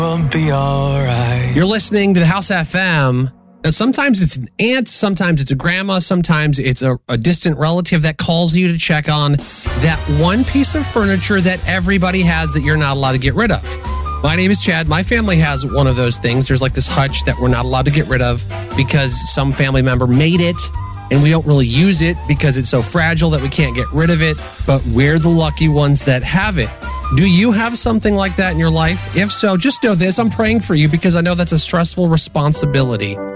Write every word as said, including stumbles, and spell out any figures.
We'll be all right. You're listening to the House F M. Now, sometimes it's an aunt, sometimes it's a grandma, sometimes it's a, a distant relative that calls you to check on that one piece of furniture that everybody has that you're not allowed to get rid of. My name is Chad. My family has one of those things. There's like this hutch that we're not allowed to get rid of because some family member made it and we don't really use it because it's so fragile that we can't get rid of it. But we're the lucky ones that have it. Do you have something like that in your life? If so, just know this. I'm praying for you because I know that's a stressful responsibility.